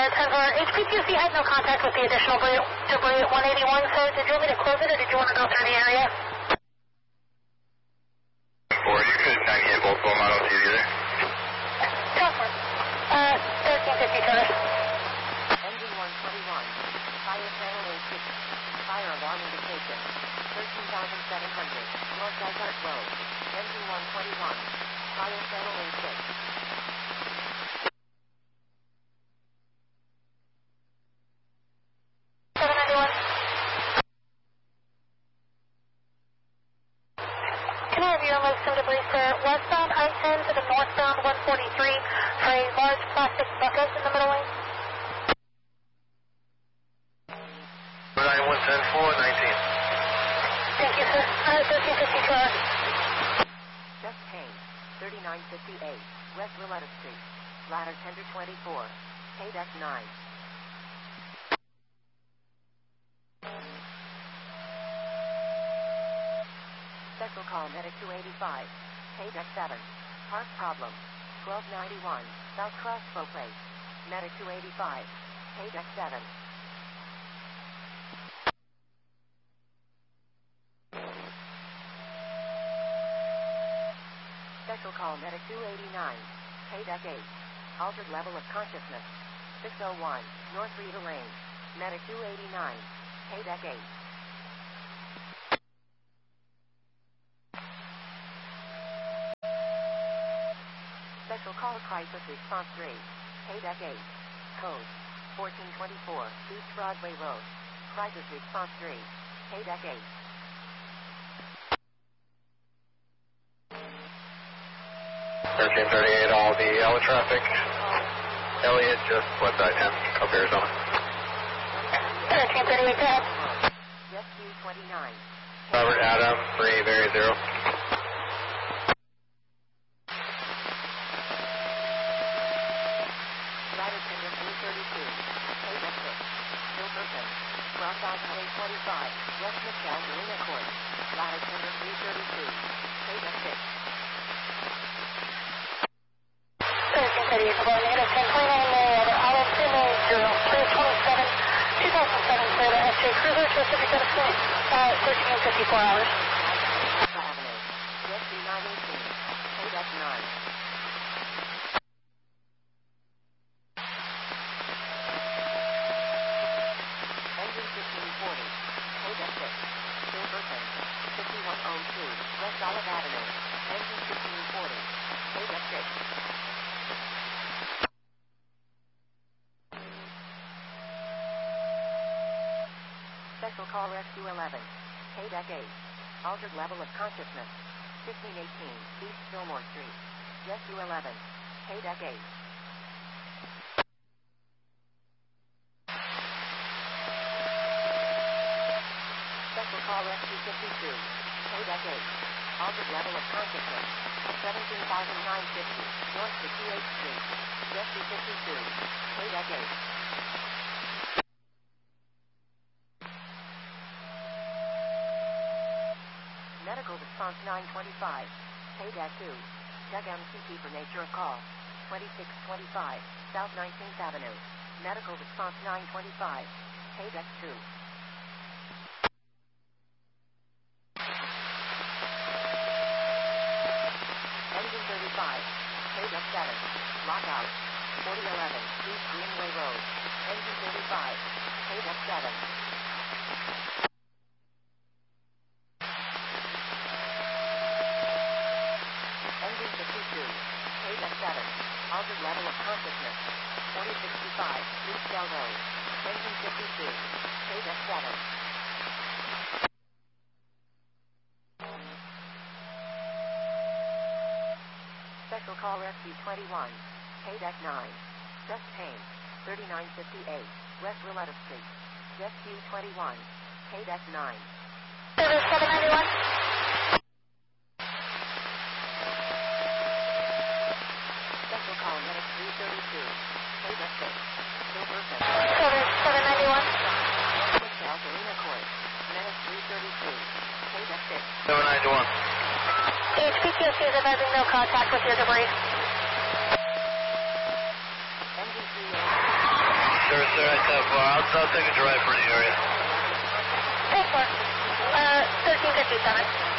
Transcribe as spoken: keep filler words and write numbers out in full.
ten four. H P Q C had no contact with the additional debris, debris at one eighty-one, so did you want me to close it or did you want to go through the area? Or you could not get both of them, I don't see it either. ten four. Uh, thirteen fifty, sir. Engine one twenty-one. Fire channel A six. Fire alarm indication. thirteen thousand seven hundred. North Desert Road. Engine one twenty-one. Fire channel A six. seven ninety-one. Can I have you remove some debris, sir? Westbound I ten to the northbound one forty-three for a large plastic bucket in the middle lane. nine one ten four nineteen. Thank you, sir. Uh, thirteen fifty, sir. Just Kane. thirty-nine fifty-eight. West Willetta Street. Ladder tender twenty-four. K D E C nine. Special call medic two eighty-five. K D E C seven. Park problem. twelve ninety-one. South Crossbow Place. Medic two eighty-five. K D E C seven. Special call medic two eighty-nine. K D E C eight. Altered level of consciousness. six oh one. North Rita Lane. Medic two eighty-nine. K D E C eight. Special call crisis response three. K D E C eight. Code fourteen twenty-four. East Broadway Road. Crisis response three. K D E C eight. thirteen thirty-eight, all the L traffic. Elliot, just west side ten, Cup, Arizona. thirteen thirty-eight, go ahead. Rescue twenty-nine. Robert Adam, three, very zero. Ladder tender three thirty-two. K D E C six. Silverton. twelve thousand eight twenty-five. West Michelle, Marina Court. Ladder tender three thirty-two. K D E C six. thirteen thirty-eight, go ahead. Negative ten twenty-nine, Marietta. Auto two nine zero. three twenty-seven, two thousand seven, Toyota S J Cruiser, Pacific Edison, uh, thirteen fifty-four hours. Avenue. Rescue nine eighteen. K D E C nine. Engine fifteen forty. K D E C six. Silverton. fifty-one oh two. West Olive Avenue. Engine fifteen forty. K D E C six. Special call rescue eleven. K D E C eight. Altered level of consciousness. fifteen eighteen. East Fillmore Street. Rescue eleven. K D E C eight. Special call rescue fifty-two. K D E C eight. Altered level of consciousness. seventeen thousand nine hundred fifty. North fifty-eighth Street. Rescue fifty-two. K D E C eight. Medical response nine twenty-five. K D E C two. Check M C T for nature of call. twenty-six twenty-five. South nineteenth Avenue. Medical response nine twenty-five. K D E C two. Engine thirty-five. K D E C seven. Lockout. forty eleven. East Greenway Road. Engine thirty-five. K D E C seven. Engine fifty-two. K D E C seven. Altered level of consciousness. forty sixty-five. East Bell Road. Engine fifty-two. K D E C seven. Special call rescue twenty-one. K D E C nine. Just Payne. thirty-nine fifty-eight. West Willetta Street. Rescue twenty-one. K D E C nine. Service seven ninety-one. Special call medic three thirty-two. K D E C six. Silverton. Service seven ninety-one. Michelle, Marina Court. Medic three thirty-two. K D E C six. seven ninety-one. H P Q C is advising no contact with your debris. Engine three eighty. Sir, sir, I have, uh, I'll, I'll take a drive for the area. ten four. Uh, thirteen fifty-seven.